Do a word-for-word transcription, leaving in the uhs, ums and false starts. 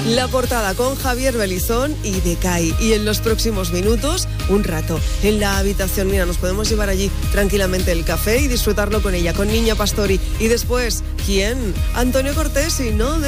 La portada con Javier Belizón y Decay. Y en los próximos minutos, un rato en la habitación. Mira, nos podemos llevar allí tranquilamente el café y disfrutarlo con ella, con Niña Pastori. Y después, ¿quién? Antonio Cortesi, ¿no?